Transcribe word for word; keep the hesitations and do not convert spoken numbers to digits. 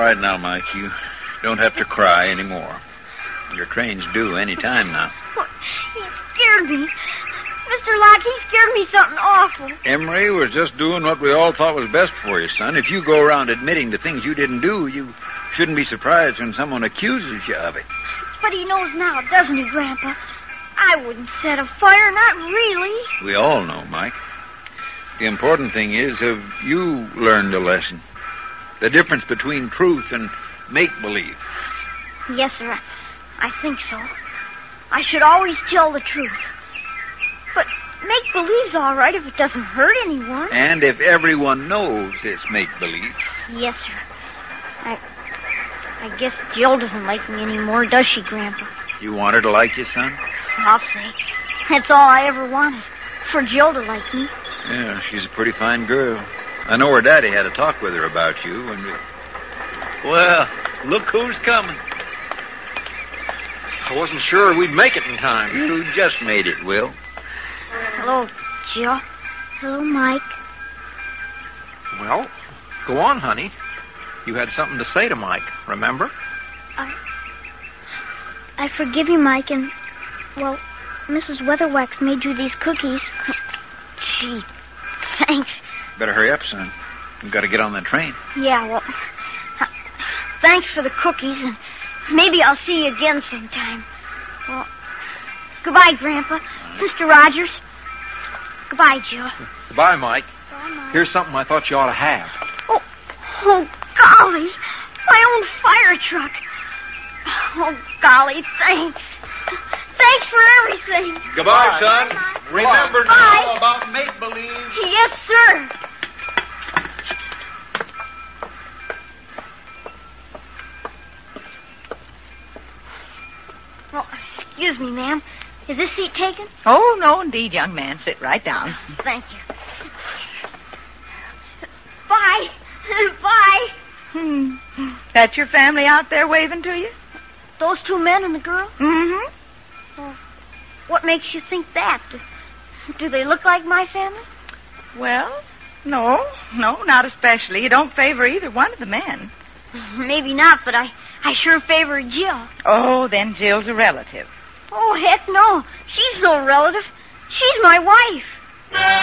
right now, Mike. You don't have to cry anymore. Your train's due any time now. Oh, he scared me. Mister Locke, he scared me something awful. Emery was just doing what we all thought was best for you, son. If you go around admitting to things you didn't do, you shouldn't be surprised when someone accuses you of it. But he knows now, doesn't he, Grandpa? I wouldn't set a fire, not really. We all know, Mike. The important thing is, have you learned a lesson? The difference between truth and make-believe. Yes, sir. I think so. I should always tell the truth. But make-believe's all right if it doesn't hurt anyone. And if everyone knows it's make-believe. Yes, sir. I I guess Jill doesn't like me anymore, does she, Grandpa? You want her to like you, son? I'll say. That's all I ever wanted, for Jill to like me. Yeah, she's a pretty fine girl. I know her daddy had a talk with her about you when we... Well, look who's coming. I wasn't sure we'd make it in time. You just made it, Will. Hello, Jill. Hello, Mike. Well, go on, honey. You had something to say to Mike, remember? I... I forgive you, Mike, and... Well, Missus Weatherwax made you these cookies. Gee, thanks. Better hurry up, son. We've got to get on that train. Yeah, well... Uh, thanks for the cookies, and maybe I'll see you again sometime. Well, goodbye, Grandpa. Right. Mister Rogers. Goodbye, Jill. Goodbye, Mike. Bye, Mike. Here's something I thought you ought to have. Oh, oh, golly. My own fire truck. Oh, golly, thanks. Thanks for everything. Goodbye, son. Bye. Remember Bye. now about make-believe. Yes, sir. Oh, excuse me, ma'am. Is this seat taken? Oh, no, indeed, young man. Sit right down. Thank you. Bye. Bye. Hmm. That's your family out there waving to you? Those two men and the girl? Mm-hmm. Well, what makes you think that? Do, do they look like my family? Well, no. No, not especially. You don't favor either one of the men. Maybe not, but I, I sure favor Jill. Oh, then Jill's a relative. Oh, heck no. She's no relative. She's my wife.